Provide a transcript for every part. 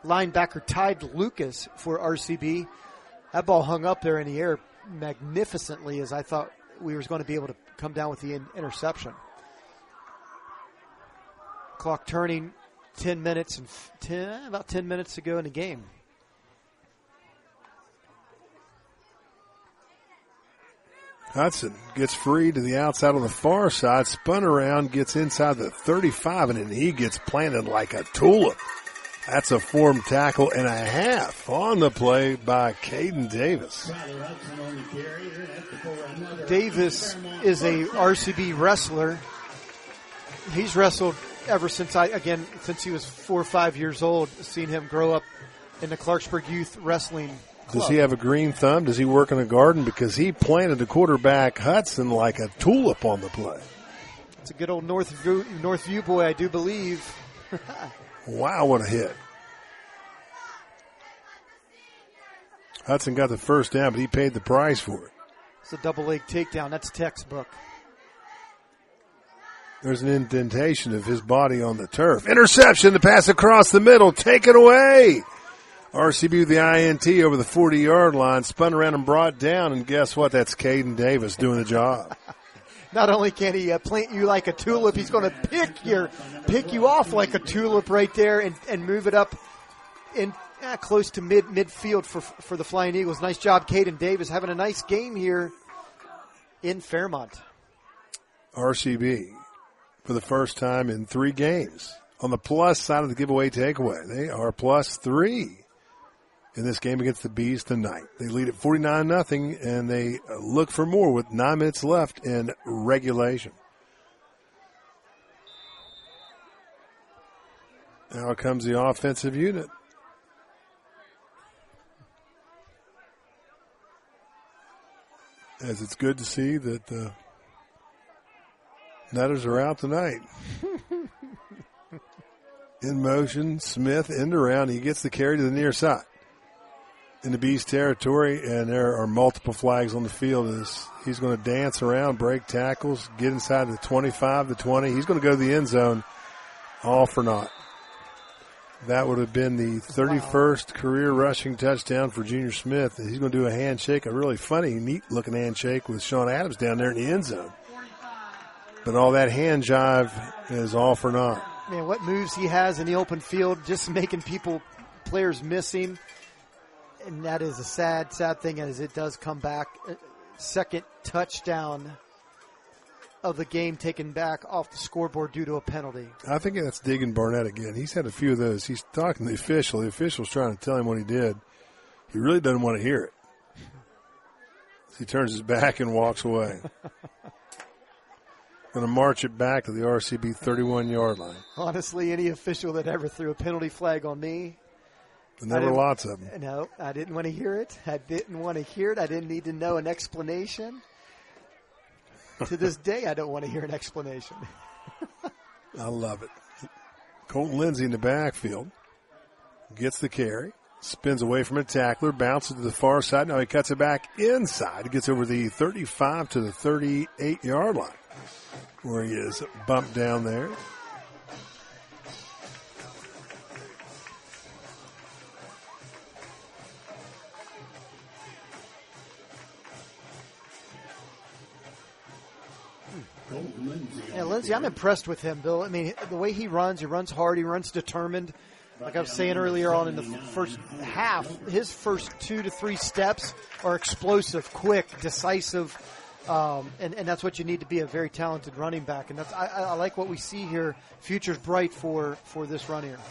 linebacker Tide Lucas for RCB. That ball hung up there in the air magnificently, as I thought we was going to be able to come down with the interception. Clock turning, 10 minutes and about 10 minutes to go in the game. Hudson gets free to the outside on the far side, spun around, gets inside the 35, and then he gets planted like a tulip. That's a form tackle and a half on the play by Caden Davis. Davis is a RCB wrestler. He's wrestled ever since since he was 4 or 5 years old, seen him grow up in the Clarksburg Youth Wrestling Club. Does he have a green thumb? Does he work in a garden? Because he planted the quarterback Hudson like a tulip on the play. It's a good old Northview boy, I do believe. Wow, what a hit. Hudson got the first down, but he paid the price for it. It's a double leg takedown. That's textbook. There's an indentation of his body on the turf. Interception, the pass across the middle, taken away. RCB with the INT over the 40-yard line, spun around and brought down, and guess what? That's Caden Davis doing the job. Not only can he plant you like a tulip, he's going to pick you off like a tulip right there and move it up in close to midfield for the Flying Eagles. Nice job, Caden Davis, having a nice game here in Fairmont. RCB for the first time in 3 games on the plus side of the giveaway takeaway. They are +3 in this game against the Bees tonight. They lead at 49-0, and they look for more with 9 minutes left in regulation. Now comes the offensive unit. As it's good to see that the Nutters are out tonight. In motion, Smith end around. He gets the carry to the near side. In the Bees territory, and there are multiple flags on the field as he's going to dance around, break tackles, get inside the 25, the 20. He's going to go to the end zone, all for naught. That would have been the 31st career rushing touchdown for Junior Smith. He's going to do a handshake, a really funny, neat-looking handshake with Sean Adams down there in the end zone. But all that hand jive is all for naught. Man, what moves he has in the open field, just making players missing. And that is a sad, sad thing as it does come back. Second touchdown of the game taken back off the scoreboard due to a penalty. I think that's digging Barnett again. He's had a few of those. He's talking to the official. The official's trying to tell him what he did. He really doesn't want to hear it. He turns his back and walks away. Going to march it back to the RCB 31-yard line. Honestly, any official that ever threw a penalty flag on me. And there were lots of them. No, I didn't want to hear it. I didn't need to know an explanation. To this day, I don't want to hear an explanation. I love it. Colton Lindsay in the backfield. Gets the carry. Spins away from a tackler. Bounces to the far side. Now he cuts it back inside. He gets over the 35 to the 38-yard line, where he is bumped down there. Yeah, Lindsay, I'm impressed with him, Bill. I mean, the way he runs hard, he runs determined. Like I was saying earlier on in the first half, his first 2 to 3 steps are explosive, quick, decisive, and that's what you need to be a very talented running back. And I like what we see here. Future's bright for this run here.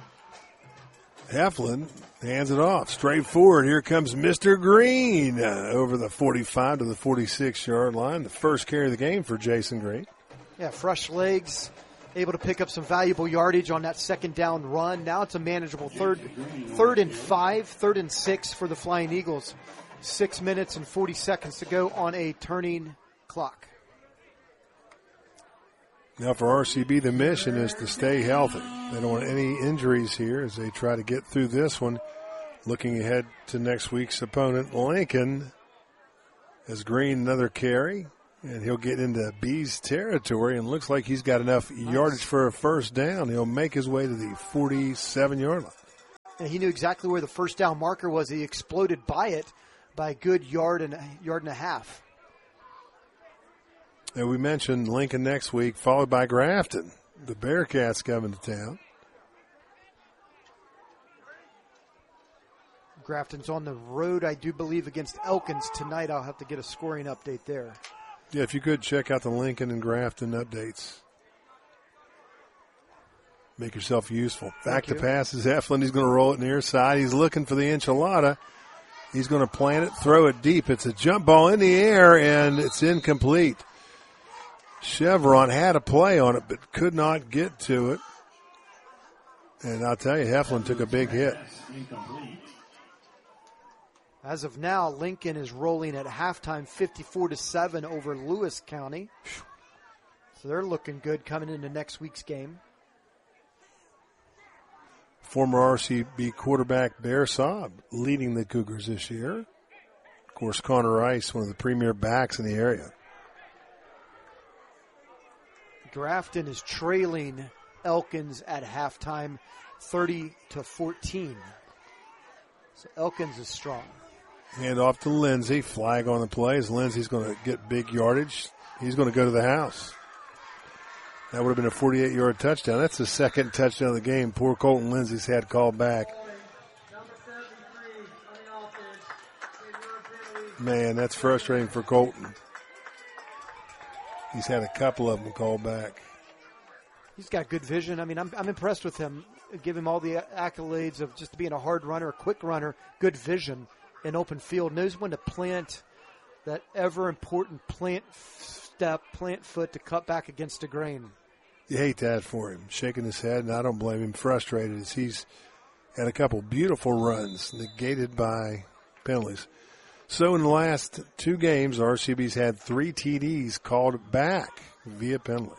Heflin hands it off. Straight forward. Here comes Mr. Green over the 45 to the 46-yard line. The first carry of the game for Jason Green. Yeah, fresh legs, able to pick up some valuable yardage on that second down run. Now it's a manageable third and 5, 3rd and 6 for the Flying Eagles. 6 minutes and 40 seconds to go on a turning clock. Now for RCB, the mission is to stay healthy. They don't want any injuries here as they try to get through this one. Looking ahead to next week's opponent, Lincoln, as Green another carry, and he'll get into B's territory, and looks like he's got enough yardage for a first down. He'll make his way to the 47-yard line. and he knew exactly where the first down marker was. He exploded by it by a good yard and a half. And we mentioned Lincoln next week, followed by Grafton. The Bearcats coming to town. Grafton's on the road, I do believe, against Elkins tonight. I'll have to get a scoring update there. Yeah, if you could check out the Lincoln and Grafton updates. Make yourself useful. Back to pass is Heflin. He's going to roll it near side. He's looking for the enchilada. He's going to plant it, throw it deep. It's a jump ball in the air, and it's incomplete. Chevron had a play on it, but could not get to it. And I'll tell you, Heflin took a big hit. As of now, Lincoln is rolling at halftime 54-7 over Lewis County. So they're looking good coming into next week's game. Former RCB quarterback Bear Saab leading the Cougars this year. Of course, Connor Rice, one of the premier backs in the area. Grafton is trailing Elkins at halftime 30-14. So Elkins is strong. Hand off to Lindsay. Flag on the play as Lindsay's going to get big yardage. He's going to go to the house. That would have been a 48-yard touchdown. That's the second touchdown of the game. Poor Colton Lindsay's had called back. Man, that's frustrating for Colton. He's had a couple of them called back. He's got good vision. I mean, I'm impressed with him. Give him all the accolades of just being a hard runner, a quick runner, good vision in open field. Knows when to plant that ever-important plant foot to cut back against the grain. You hate that for him, shaking his head, and I don't blame him. Frustrated as he's had a couple beautiful runs negated by penalties. So in the last two games, RCB's had 3 TDs called back via penalty.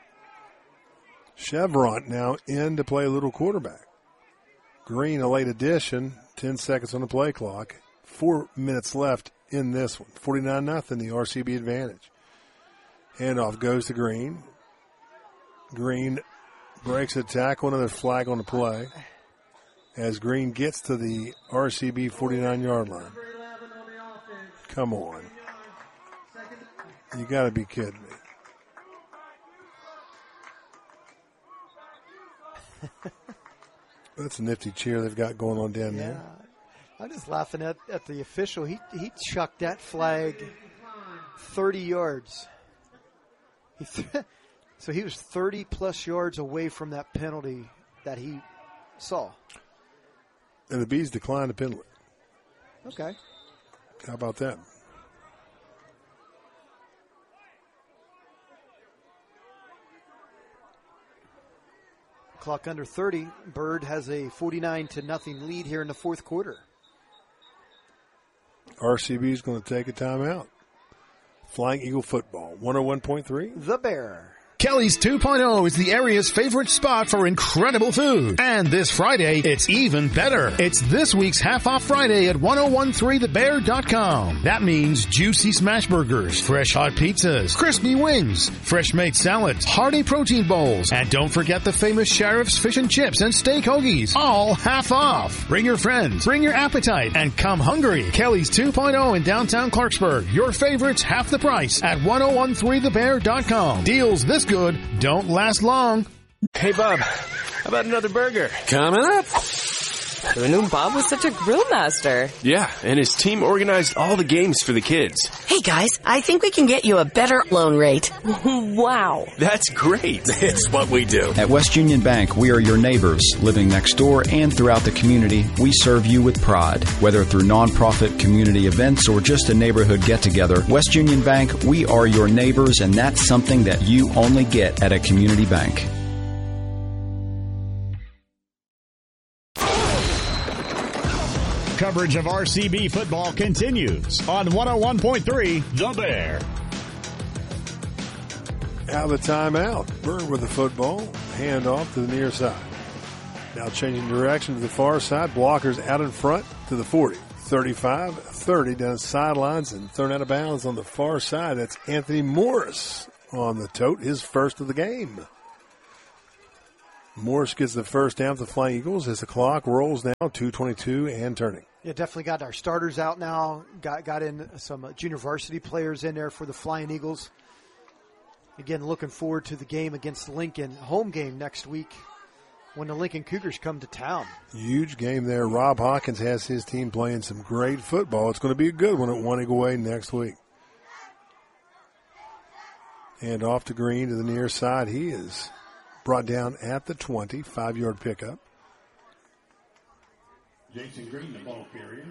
Chevron now in to play a little quarterback. Green, a late addition, 10 seconds on the play clock. 4 minutes left in this one. 49-0, the RCB advantage. Handoff goes to Green. Green breaks a tackle, another flag on the play as Green gets to the RCB 49-yard line. Come on. You got to be kidding me. That's a nifty cheer they've got going on down there. I'm just laughing at the official. He chucked that flag 30 yards. So he was 30-plus yards away from that penalty that he saw. And the Bees declined the penalty. Okay. How about that? Clock under 30. Bird has a 49-0 lead here in the fourth quarter. RCB is going to take a timeout. Flying Eagle football, 101.3. The Bear. Kelly's 2.0 is the area's favorite spot for incredible food. And this Friday, it's even better. It's this week's Half-Off Friday at 1013thebear.com. That means juicy smash burgers, fresh hot pizzas, crispy wings, fresh-made salads, hearty protein bowls, and don't forget the famous Sheriff's Fish and Chips and Steak Hoagies, all half off. Bring your friends, bring your appetite, and come hungry. Kelly's 2.0 in downtown Clarksburg. Your favorites half the price at 1013thebear.com. Deals this good don't last long. Hey, Bob, how about another burger? Coming up. Who knew Bob was such a grill master? Yeah, and his team organized all the games for the kids. Hey, guys, I think we can get you a better loan rate. Wow. That's great. It's what we do. At West Union Bank, we are your neighbors. Living next door and throughout the community, we serve you with pride. Whether through nonprofit community events or just a neighborhood get-together, West Union Bank, we are your neighbors, and that's something that you only get at a community bank. Coverage of RCB football continues on 101.3 The Bear. Out of the timeout. Bird with the football. Hand off to the near side. Now changing direction to the far side. Blockers out in front to the 40. 35-30 down the sidelines and thrown out of bounds on the far side. That's Anthony Morris on the tote, his first of the game. Morris gets the first down for the Flying Eagles as the clock rolls now, 2:22 and turning. Yeah, definitely got our starters out now. Got in some junior varsity players in there for the Flying Eagles. Again, looking forward to the game against Lincoln, home game next week when the Lincoln Cougars come to town. Huge game there. Rob Hawkins has his team playing some great football. It's going to be a good one at Onega Way next week. And off to Green to the near side. He is brought down at the 20, 5-yard pickup. Jason Green, the ball carrier.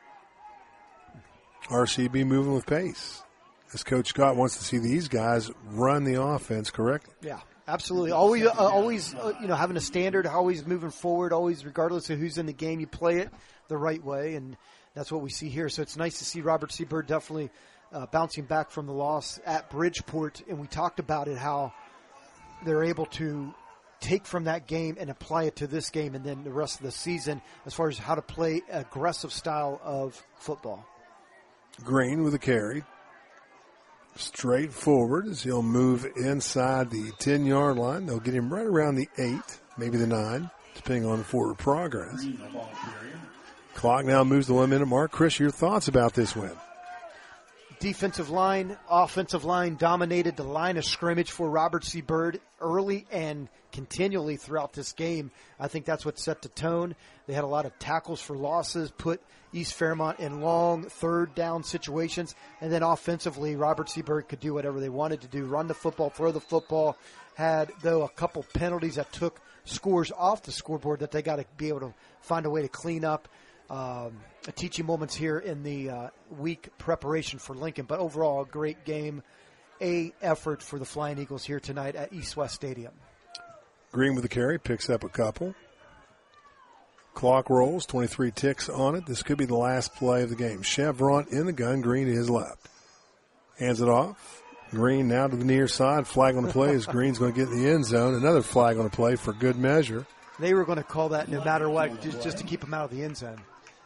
RCB moving with pace. As Coach Scott wants to see these guys run the offense correctly. Yeah, absolutely. Always, having a standard, always moving forward, always regardless of who's in the game, you play it the right way, and that's what we see here. So it's nice to see Robert C. Byrd definitely bouncing back from the loss at Bridgeport, and we talked about it, how they're able to take from that game and apply it to this game and then the rest of the season as far as how to play aggressive style of football. Green with a carry. Straight forward as he'll move inside the 10-yard line. They'll get him right around the 8, maybe the 9, depending on forward progress. Clock now moves the 1-minute mark. Chris, your thoughts about this win? Defensive line, offensive line dominated the line of scrimmage for Robert C. Byrd early and continually throughout this game. I think that's what set the tone. They had a lot of tackles for losses, put East Fairmont in long third down situations, and then offensively, Robert C. Byrd could do whatever they wanted to do, run the football, throw the football. Had, though, a couple penalties that took scores off the scoreboard that they got to be able to find a way to clean up. Teaching moments here in the week preparation for Lincoln, but overall a great game, effort for the Flying Eagles here tonight at East West Stadium. Green with the carry, picks up a couple. Clock rolls, 23 ticks on it. This could be the last play of the game. Chevron in the gun, Green to his left. Hands it off. Green now to the near side. Flag on the play as Green's going to get in the end zone. Another flag on the play for good measure. They were going to call that no matter what, just to keep him out of the end zone.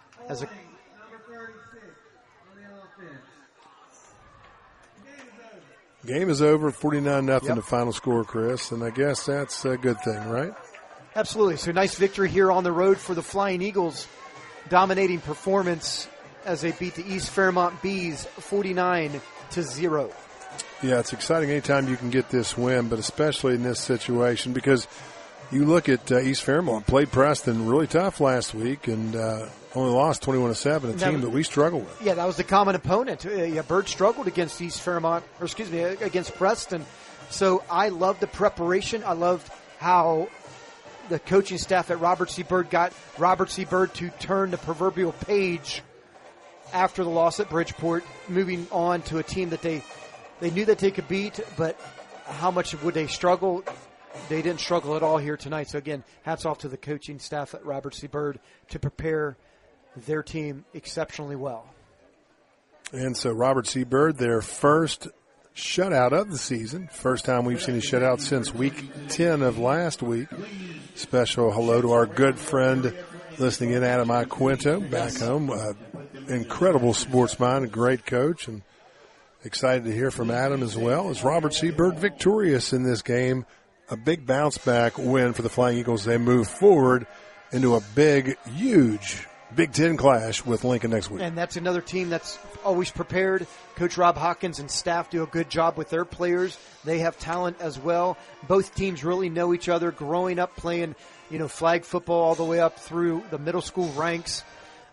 Game is over, 49-0 the final score, Chris, and I guess that's a good thing, right? Absolutely. So nice victory here on the road for the Flying Eagles. Dominating performance as they beat the East Fairmont Bees 49-0. Yeah, it's exciting anytime you can get this win, but especially in this situation because you look at East Fairmont, played Preston really tough last week and only lost 21-7, a team that we struggle with. Yeah, that was the common opponent. Byrd struggled against against Preston. So I love the preparation. I loved how the coaching staff at Robert C. Byrd got Robert C. Byrd to turn the proverbial page after the loss at Bridgeport, moving on to a team that they knew that they could beat, but how much would they struggle? They didn't struggle at all here tonight. So, again, hats off to the coaching staff at Robert C. Byrd to prepare their team exceptionally well. And so Robert C. Byrd, their first shutout of the season. First time we've seen a shutout since week 10 of last week. Special hello to our good friend listening in, Adam Iaquinto, back home. Incredible sports mind, a great coach, and excited to hear from Adam as well. As Robert C. Byrd victorious in this game, a big bounce-back win for the Flying Eagles. They move forward into a big, huge Big Ten clash with Lincoln next week. And that's another team that's always prepared. Coach Rob Hawkins and staff do a good job with their players. They have talent as well. Both teams really know each other, growing up playing, flag football all the way up through the middle school ranks.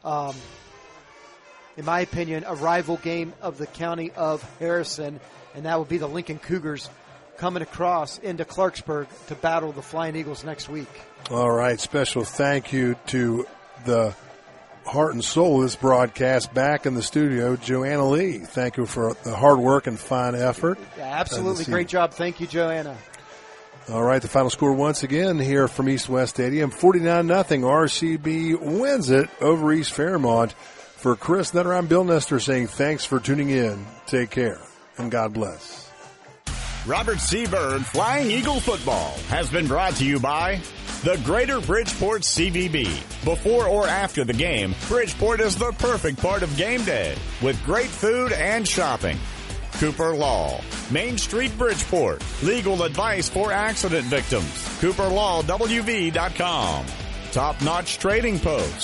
In my opinion, a rival game of the county of Harrison, and that would be the Lincoln Cougars coming across into Clarksburg to battle the Flying Eagles next week. All right. Special thank you to the heart and soul of this broadcast back in the studio, Joanna Lee. Thank you for the hard work and fine effort. Yeah, absolutely. Great job. Thank you, Joanna. All right. The final score once again here from East West Stadium, 49-0. RCB wins it over East Fairmont. For Chris Nutter, I'm Bill Nestor saying thanks for tuning in. Take care and God bless. Robert C. Byrd Flying Eagle Football has been brought to you by the Greater Bridgeport CVB. Before or after the game, Bridgeport is the perfect part of game day with great food and shopping. Cooper Law. Main Street Bridgeport. Legal advice for accident victims. CooperLawWV.com. Top-notch trading post.